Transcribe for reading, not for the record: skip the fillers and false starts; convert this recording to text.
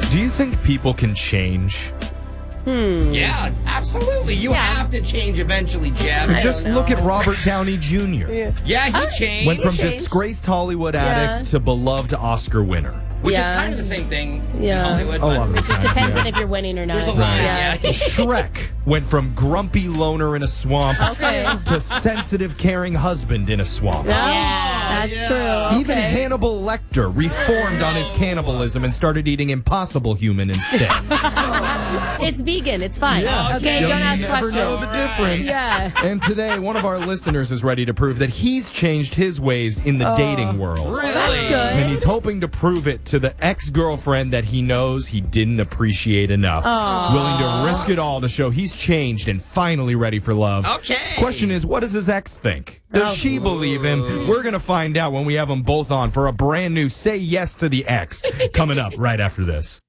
Do you think people can change? Yeah, absolutely. You have to change eventually, Jeff. Just look at Robert Downey Jr. Yeah, he changed. Went from changed. disgraced Hollywood addict to beloved Oscar winner. Which is Yeah. kind of the same thing Yeah. in Hollywood. A lot of the It times, depends yeah. on if you're winning or not. There's a line, Yeah. yeah. Shrek went from grumpy loner in a swamp Okay. to sensitive, caring husband in a swamp. That's true. Even Hannibal Lecter reformed on his cannibalism and started eating Impossible Human instead. It's vegan. It's fine. Yeah, Okay, You'll don't ask never questions. know the difference. Yeah. And today, one of our listeners is ready to prove that he's changed his ways in the dating world. Really? That's good. And he's hoping to prove it to the ex-girlfriend that he knows he didn't appreciate enough. Willing to risk it all to show he's changed and finally ready for love. Okay. Question is, what does his ex think? Does she believe him? We're going to find out when we have them both on for a brand new Say Yes to the Ex coming up right after this.